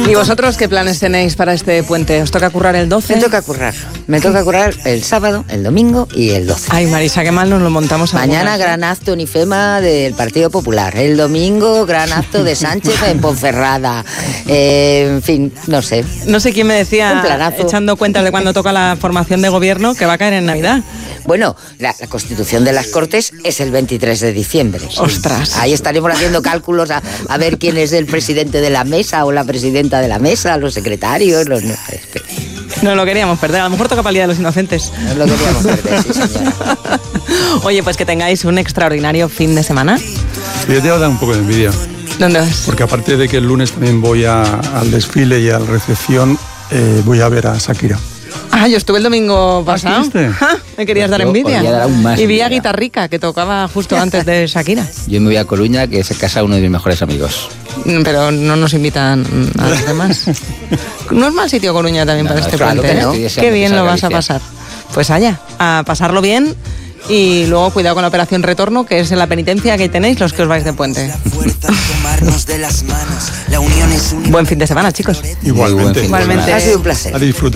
¿Y vosotros qué planes tenéis para este puente? ¿Os toca currar el 12? Me toca currar el sábado, el domingo y el 12. Ay, Marisa, qué mal nos lo montamos. Mañana algunas, gran acto en IFEMA del Partido Popular. El domingo gran acto de Sánchez en Ponferrada. En fin, no sé. No sé quién me decía, Un planazo. echando cuentas de cuando toca la formación de gobierno, que va a caer en Navidad. Bueno, la constitución de las Cortes es el 23 de diciembre. Ostras. Ahí estaremos haciendo cálculos a ver quién es el presidente de la mesa o la presidenta de la mesa, los secretarios, No lo queríamos perder. A lo mejor toca para el Día de los Inocentes. No lo queríamos perder, sí, señora. Oye, pues que tengáis un extraordinario fin de semana. Yo te voy a dar un poco de envidia. ¿Dónde vas? Porque aparte de que el lunes también voy al desfile y a la recepción, voy a ver a Shakira. Ah, yo estuve el domingo pasado. Me querías dar envidia. Podría dar aún más Y vi a envidia. Guitarrica, que tocaba justo antes de Shakira. Yo me voy a Coruña, que se casa uno de mis mejores amigos. Pero no nos invitan a los demás. No es mal sitio Coruña también No, para este claro puente, que no. ¿eh? Estoy deseando Qué que bien lo salga vas a Alicia. pasar. Pues allá, a pasarlo bien. Y luego cuidado con la operación retorno, que es la penitencia que tenéis los que os vais de puente. Buen fin de semana, chicos. Igualmente. Igualmente. Ha sido un placer. A disfrutar.